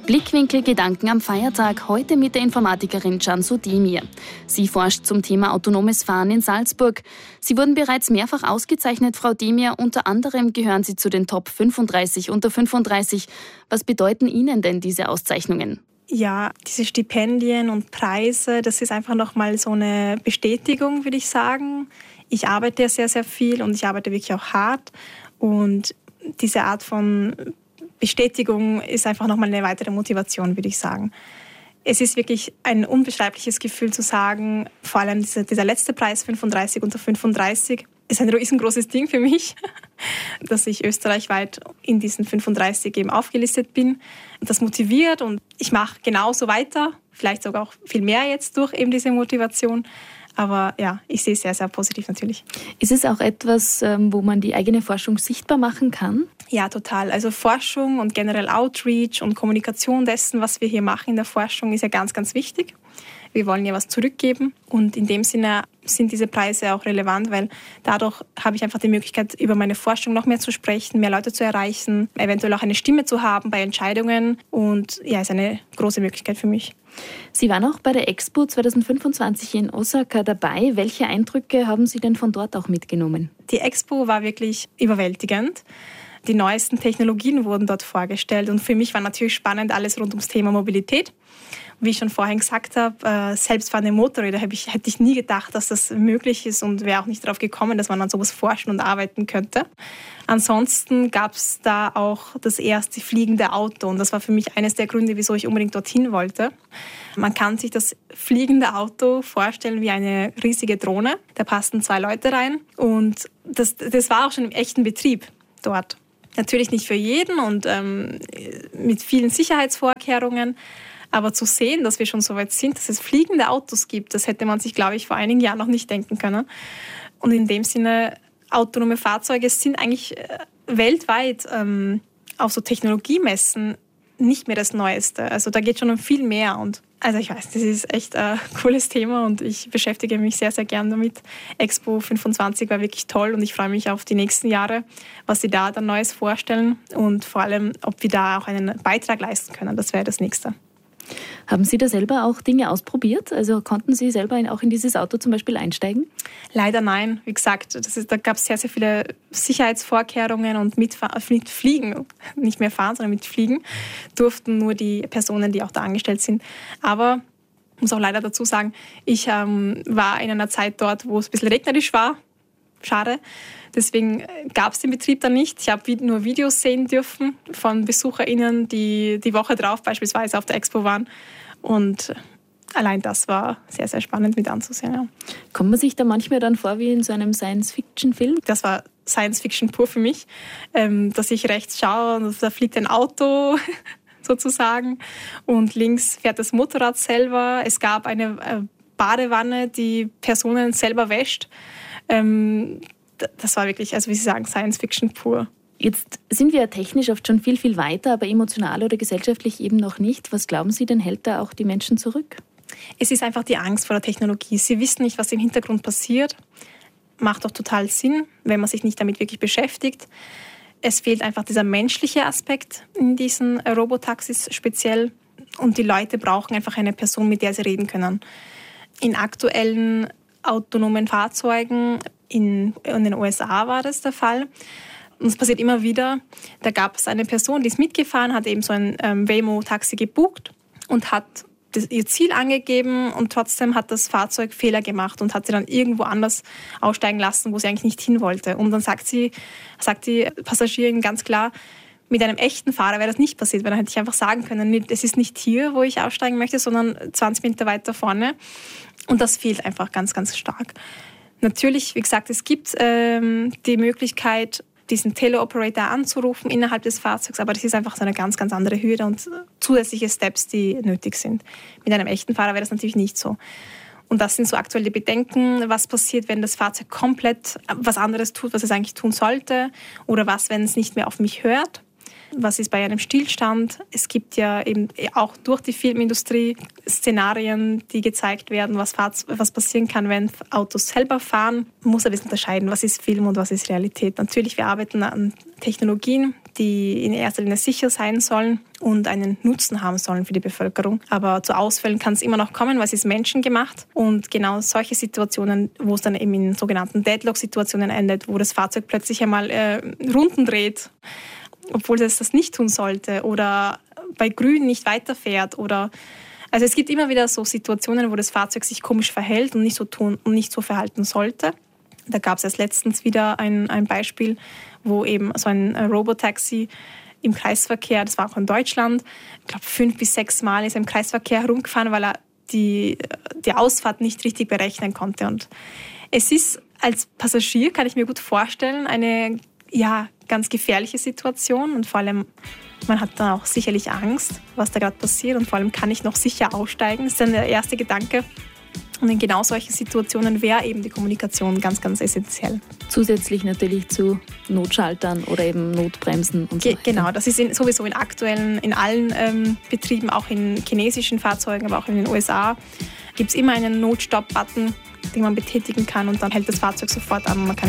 Blickwinkel Gedanken am Feiertag, heute mit der Informatikerin Cansu Demir. Sie forscht zum Thema autonomes Fahren in Salzburg. Sie wurden bereits mehrfach ausgezeichnet, Frau Demir. Unter anderem gehören Sie zu den Top 35 unter 35. Was bedeuten Ihnen denn diese Auszeichnungen? Ja, diese Stipendien und Preise, das ist einfach nochmal so eine Bestätigung, würde ich sagen. Ich arbeite sehr, sehr viel und ich arbeite wirklich auch hart. Und diese Art von Bestätigung ist einfach nochmal eine weitere Motivation, würde ich sagen. Es ist wirklich ein unbeschreibliches Gefühl zu sagen, vor allem dieser letzte Preis, 35 unter 35, ist ein riesengroßes Ding für mich, dass ich österreichweit in diesen 35 eben aufgelistet bin. Das motiviert und ich mache genauso weiter, vielleicht sogar auch viel mehr jetzt durch eben diese Motivation. Aber ja, ich sehe es sehr, sehr positiv natürlich. Ist es auch etwas, wo man die eigene Forschung sichtbar machen kann? Ja, total. Also Forschung und generell Outreach und Kommunikation dessen, was wir hier machen in der Forschung, ist ja ganz, ganz wichtig. Wir wollen ja was zurückgeben und in dem Sinne sind diese Preise auch relevant, weil dadurch habe ich einfach die Möglichkeit, über meine Forschung noch mehr zu sprechen, mehr Leute zu erreichen, eventuell auch eine Stimme zu haben bei Entscheidungen und ja, ist eine große Möglichkeit für mich. Sie waren auch bei der Expo 2025 in Osaka dabei. Welche Eindrücke haben Sie denn von dort auch mitgenommen? Die Expo war wirklich überwältigend. Die neuesten Technologien wurden dort vorgestellt und für mich war natürlich spannend alles rund ums Thema Mobilität. Wie ich schon vorhin gesagt habe, selbstfahrende Motorräder hätte ich nie gedacht, dass das möglich ist und wäre auch nicht darauf gekommen, dass man an sowas forschen und arbeiten könnte. Ansonsten gab es da auch das erste fliegende Auto und das war für mich eines der Gründe, wieso ich unbedingt dorthin wollte. Man kann sich das fliegende Auto vorstellen wie eine riesige Drohne. Da passten 2 Leute rein und das war auch schon im echten Betrieb dort. Natürlich nicht für jeden und mit vielen Sicherheitsvorkehrungen. Aber zu sehen, dass wir schon so weit sind, dass es fliegende Autos gibt, das hätte man sich, glaube ich, vor einigen Jahren noch nicht denken können. Und in dem Sinne, autonome Fahrzeuge sind eigentlich weltweit auf so Technologiemessen nicht mehr das Neueste. Also da geht schon um viel mehr. Und also ich weiß, das ist echt ein cooles Thema und ich beschäftige mich sehr, sehr gern damit. Expo 25 war wirklich toll und ich freue mich auf die nächsten Jahre, was sie da dann Neues vorstellen und vor allem, ob wir da auch einen Beitrag leisten können. Das wäre das Nächste. Haben Sie da selber auch Dinge ausprobiert? Also konnten Sie selber auch in dieses Auto zum Beispiel einsteigen? Leider nein. Wie gesagt, da gab es sehr, sehr viele Sicherheitsvorkehrungen und mit Fliegen, nicht mehr fahren, sondern mit Fliegen, durften nur die Personen, die auch da angestellt sind. Aber ich muss auch leider dazu sagen, ich war in einer Zeit dort, wo es ein bisschen regnerisch war. Schade. Deswegen gab es den Betrieb dann nicht. Ich habe nur Videos sehen dürfen von BesucherInnen, die die Woche drauf beispielsweise auf der Expo waren. Und allein das war sehr, sehr spannend mit anzusehen. Ja. Kommt man sich da manchmal dann vor wie in so einem Science-Fiction-Film? Das war Science-Fiction pur für mich, dass ich rechts schaue und da fliegt ein Auto sozusagen und links fährt das Motorrad selber. Es gab eine Badewanne, die Personen selber wäscht. Das war wirklich, also wie Sie sagen, Science-Fiction pur. Jetzt sind wir ja technisch oft schon viel, viel weiter, aber emotional oder gesellschaftlich eben noch nicht. Was glauben Sie denn, hält da auch die Menschen zurück? Es ist einfach die Angst vor der Technologie. Sie wissen nicht, was im Hintergrund passiert. Macht doch total Sinn, wenn man sich nicht damit wirklich beschäftigt. Es fehlt einfach dieser menschliche Aspekt in diesen Robotaxis speziell. Und die Leute brauchen einfach eine Person, mit der sie reden können. In aktuellen autonomen Fahrzeugen in den USA war das der Fall. Und es passiert immer wieder. Da gab es eine Person, die ist mitgefahren, hat eben so ein Waymo-Taxi gebucht und hat ihr Ziel angegeben und trotzdem hat das Fahrzeug Fehler gemacht und hat sie dann irgendwo anders aussteigen lassen, wo sie eigentlich nicht hin wollte. Und dann sagt die Passagierin ganz klar, mit einem echten Fahrer wäre das nicht passiert, weil dann hätte ich einfach sagen können, es ist nicht hier, wo ich aussteigen möchte, sondern 20 Meter weiter vorne. Und das fehlt einfach ganz, ganz stark. Natürlich, wie gesagt, es gibt die Möglichkeit, diesen Teleoperator anzurufen innerhalb des Fahrzeugs, aber das ist einfach so eine ganz, ganz andere Hürde und zusätzliche Steps, die nötig sind. Mit einem echten Fahrer wäre das natürlich nicht so. Und das sind so aktuelle Bedenken, was passiert, wenn das Fahrzeug komplett was anderes tut, was es eigentlich tun sollte, oder was, wenn es nicht mehr auf mich hört. Was ist bei einem Stillstand? Es gibt ja eben auch durch die Filmindustrie Szenarien, die gezeigt werden, was passieren kann, wenn Autos selber fahren. Man muss ein bisschen unterscheiden, was ist Film und was ist Realität. Natürlich, wir arbeiten an Technologien, die in erster Linie sicher sein sollen und einen Nutzen haben sollen für die Bevölkerung. Aber zu Ausfällen kann es immer noch kommen, weil es ist menschengemacht. Und genau solche Situationen, wo es dann eben in sogenannten Deadlock-Situationen endet, wo das Fahrzeug plötzlich einmal Runden dreht, obwohl es das nicht tun sollte, oder bei Grün nicht weiterfährt. Also es gibt immer wieder so Situationen, wo das Fahrzeug sich komisch verhält und nicht so tun und nicht so verhalten sollte. Da gab es erst letztens wieder ein Beispiel, wo eben so ein Robotaxi im Kreisverkehr, das war auch in Deutschland, ich glaube 5 bis 6 Mal ist er im Kreisverkehr herumgefahren, weil er die Ausfahrt nicht richtig berechnen konnte. Und es ist als Passagier, kann ich mir gut vorstellen, eine ganz gefährliche Situation. Und vor allem, man hat dann auch sicherlich Angst, was da gerade passiert. Und vor allem, kann ich noch sicher aussteigen? Das ist dann der erste Gedanke. Und in genau solchen Situationen wäre eben die Kommunikation ganz, ganz essentiell. Zusätzlich natürlich zu Notschaltern oder eben Notbremsen und so weiter. Genau, das ist sowieso in allen Betrieben, auch in chinesischen Fahrzeugen, aber auch in den USA, gibt es immer einen Notstopp-Button, den man betätigen kann, und dann hält das Fahrzeug sofort an. Man kann